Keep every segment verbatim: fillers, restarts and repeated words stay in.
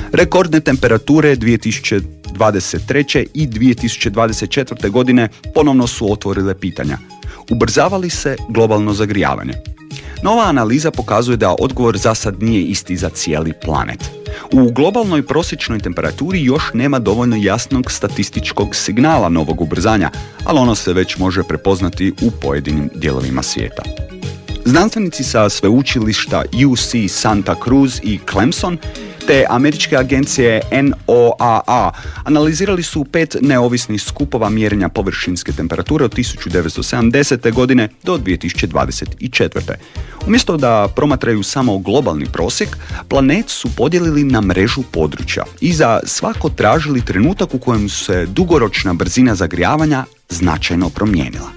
Rekordne temperature dvije tisuće dvadeset treće i dvije tisuće dvadeset četvrte. godine ponovno su otvorile pitanja. Ubrzava li se globalno zagrijavanje? Nova analiza pokazuje da odgovor za sad nije isti za cijeli planet. U globalnoj prosječnoj temperaturi još nema dovoljno jasnog statističkog signala novog ubrzanja, ali ono se već može prepoznati u pojedinim dijelovima svijeta. Znanstvenici sa sveučilišta U C Santa Cruz i Clemson te američke agencije N O A A analizirali su pet neovisnih skupova mjerenja površinske temperature od tisuću devetsto sedamdesete. godine do dvije tisuće dvadeset četvrte. Umjesto da promatraju samo globalni prosjek, planet su podijelili na mrežu područja i za svako tražili trenutak u kojem se dugoročna brzina zagrijavanja značajno promijenila.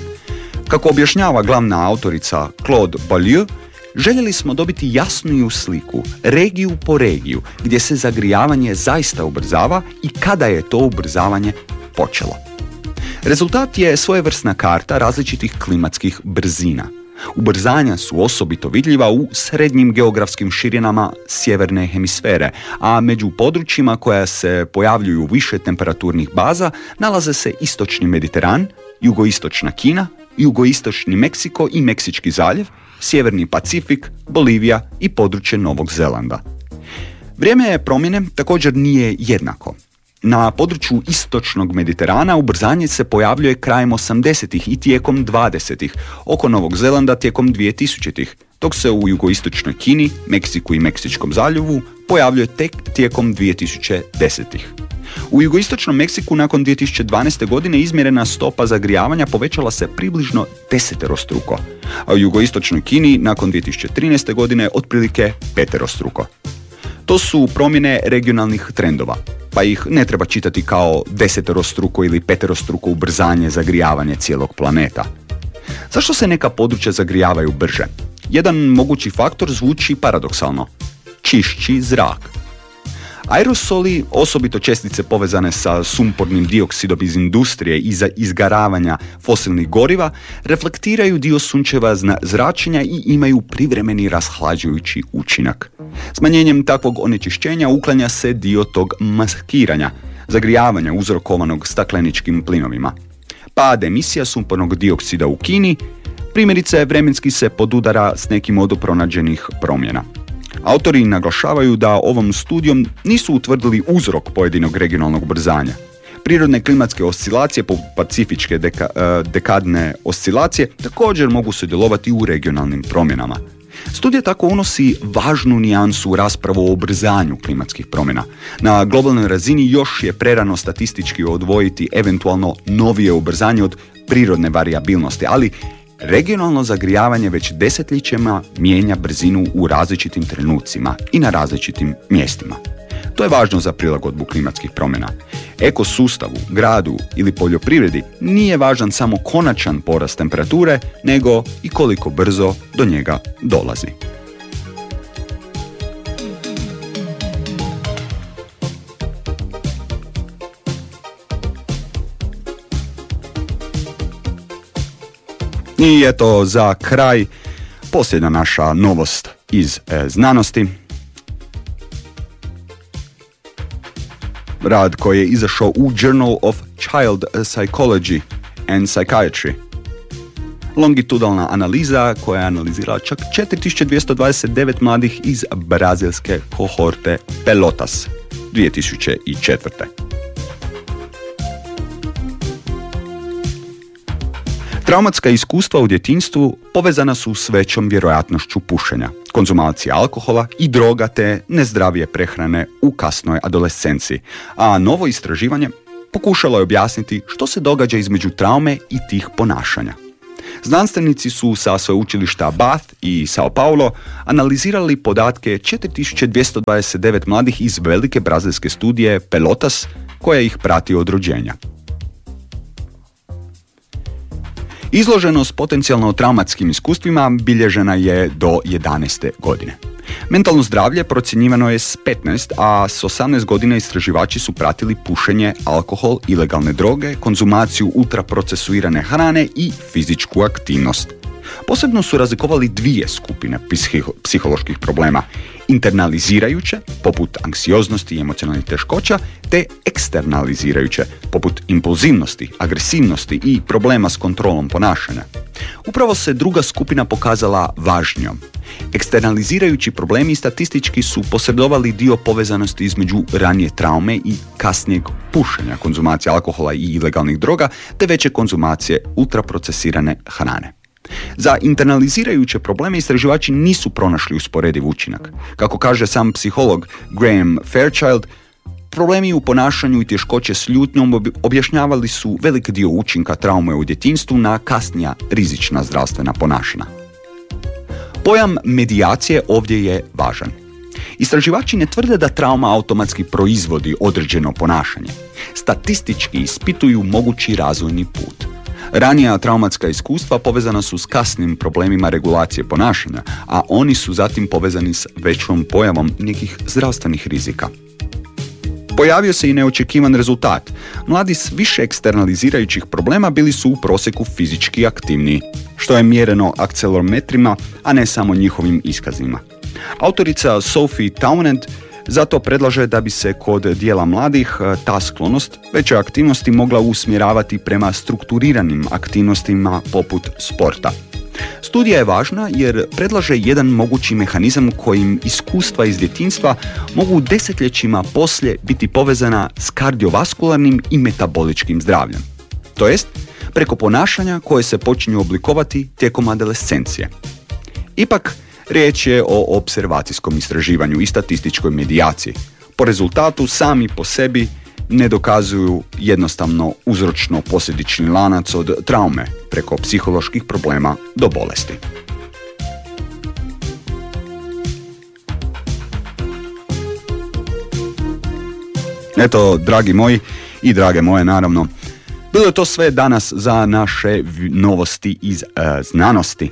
Kako objašnjava glavna autorica Claude Beaulieu, željeli smo dobiti jasniju sliku, regiju po regiju, gdje se zagrijavanje zaista ubrzava i kada je to ubrzavanje počelo. Rezultat je svojevrsna karta različitih klimatskih brzina. Ubrzanja su osobito vidljiva u srednjim geografskim širinama sjeverne hemisfere, a među područjima koja se pojavljuju u više temperaturnih baza nalaze se istočni Mediteran, jugoistočna Kina, jugoistočni Meksiko i Meksički zaljev, sjeverni Pacifik, Bolivija i područje Novog Zelanda. Vrijeme promjene također nije jednako. Na području istočnog Mediterana ubrzanje se pojavljuje krajem osamdesetih i tijekom dvadesetih, oko Novog Zelanda tijekom dvije tisućitih, dok se u jugoistočnoj Kini, Meksiku i Meksičkom zaljevu pojavljuje tek tijekom dvije tisuće desetih. U jugoistočnom Meksiku nakon dvije tisuće dvanaeste. godine izmjerena stopa zagrijavanja povećala se približno deseterostruko, a u jugoistočnoj Kini nakon dvije tisuće trinaeste. godine otprilike peterostruko. To su promjene regionalnih trendova, pa ih ne treba čitati kao deseterostruko ili peterostruko ubrzanje zagrijavanja cijelog planeta. Zašto se neka područja zagrijavaju brže? Jedan mogući faktor zvuči paradoksalno. Čišći zrak. Aerosoli, osobito čestice povezane sa sumpornim dioksidom iz industrije i za izgaravanja fosilnih goriva, reflektiraju dio sunčeva zračenja i imaju privremeni rashlađujući učinak. Smanjenjem takvog onečišćenja uklanja se dio tog maskiranja, zagrijavanja uzrokovanog stakleničkim plinovima. Pad emisija sumpornog dioksida u Kini, primjerice vremenski se podudara s nekim od pronađenih promjena. Autori naglašavaju da ovom studijom nisu utvrdili uzrok pojedinog regionalnog ubrzanja. Prirodne klimatske oscilacije, poput pacifičke deka, dekadne oscilacije, također mogu sudjelovati u regionalnim promjenama. Studija tako unosi važnu nijansu u raspravu o ubrzanju klimatskih promjena. Na globalnoj razini još je prerano statistički odvojiti eventualno novije ubrzanje od prirodne varijabilnosti, ali regionalno zagrijavanje već desetljećima mijenja brzinu u različitim trenucima i na različitim mjestima. To je važno za prilagodbu klimatskih promjena. Ekosustavu, gradu ili poljoprivredi nije važan samo konačan porast temperature, nego i koliko brzo do njega dolazi. I eto za kraj posljednja naša novost iz e, znanosti. Rad koji je izašao u Journal of Child Psychology and Psychiatry. Longitudinalna analiza koja je analizirala čak četiri tisuće dvjesto dvadeset devet mladih iz brazilske kohorte Pelotas dvije tisuće četvrte. Traumatska iskustva u djetinjstvu povezana su s većom vjerojatnošću pušenja, konzumacije alkohola i droga te nezdravije prehrane u kasnoj adolescenciji, a novo istraživanje pokušalo je objasniti što se događa između traume i tih ponašanja. Znanstvenici su sa sveučilišta Bath i Sao Paulo analizirali podatke četiri tisuće dvjesto dvadeset devet mladih iz velike brazilske studije Pelotas koja ih prati od rođenja. Izloženost potencijalno traumatskim iskustvima bilježena je do jedanaeste godine. Mentalno zdravlje procjenjivano je s petnaest, a s osamnaest godina istraživači su pratili pušenje, alkohol, ilegalne droge, konzumaciju ultraprocesuirane hrane i fizičku aktivnost. Posebno su razlikovali dvije skupine psiho- psiholoških problema. Internalizirajuće, poput anksioznosti i emocionalnih teškoća, te eksternalizirajuće, poput impulzivnosti, agresivnosti i problema s kontrolom ponašanja. Upravo se druga skupina pokazala važnijom. Eksternalizirajući problemi statistički su posredovali dio povezanosti između ranije traume i kasnijeg pušenja, konzumacije alkohola i ilegalnih droga, te veće konzumacije ultraprocesirane hrane. Za internalizirajuće probleme istraživači nisu pronašli usporediv učinak. Kako kaže sam psiholog Graham Fairchild, problemi u ponašanju i teškoće s ljutnjom objašnjavali su velik dio učinka traume u djetinjstvu na kasnija rizična zdravstvena ponašanja. Pojam medijacije ovdje je važan. Istraživači ne tvrde da trauma automatski proizvodi određeno ponašanje. Statistički ispituju mogući razvojni put. Ranija traumatska iskustva povezana su s kasnim problemima regulacije ponašanja, a oni su zatim povezani s većom pojavom nekih zdravstvenih rizika. Pojavio se i neočekivan rezultat. Mladi s više eksternalizirajućih problema bili su u prosjeku fizički aktivniji, što je mjereno akcelerometrima, a ne samo njihovim iskazima. Autorica Sophie Townend zato predlaže da bi se kod dijela mladih ta sklonost veće aktivnosti mogla usmjeravati prema strukturiranim aktivnostima poput sporta. Studija je važna jer predlaže jedan mogući mehanizam kojim iskustva iz djetinjstva mogu desetljećima poslije biti povezana s kardiovaskularnim i metaboličkim zdravljem. To jest, preko ponašanja koje se počinju oblikovati tijekom adolescencije. Ipak, riječ je o observacijskom istraživanju i statističkoj medijaciji. Po rezultatu sami po sebi ne dokazuju jednostavno uzročno-posljedični lanac od traume preko psiholoških problema do bolesti. Eto, dragi moji i drage moje, naravno, bilo je to sve danas za naše novosti iz e, znanosti.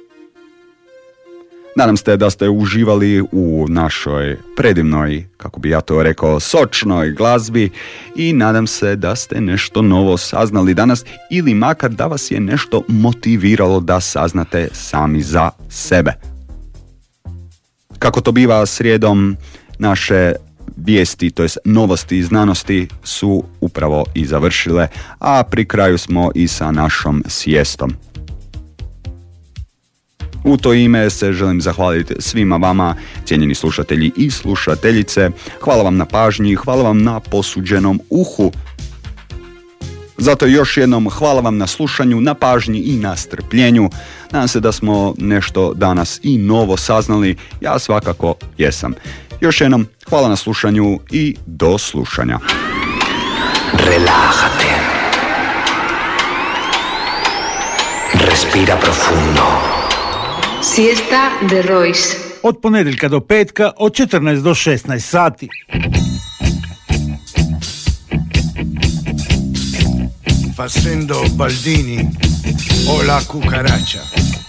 Nadam se da ste uživali u našoj predivnoj, kako bi ja to rekao, sočnoj glazbi i nadam se da ste nešto novo saznali danas ili makar da vas je nešto motiviralo da saznate sami za sebe. Kako to biva srijedom, naše vijesti, to jest novosti iz znanosti su upravo i završile, a pri kraju smo i sa našom sijestom. U to ime se želim zahvaliti svima vama, cijenjeni slušatelji i slušateljice. Hvala vam na pažnji, hvala vam na posuđenom uhu. Zato još jednom hvala vam na slušanju, na pažnji i na strpljenju. Nadam se da smo nešto danas i novo saznali. Ja svakako jesam. Još jednom hvala na slušanju i do slušanja. Relájate. Respira profundo. Siesta de Royce. Od ponedjeljka do petka od četrnaest do šesnaest sati. Facendo Baldini o la cucaracha.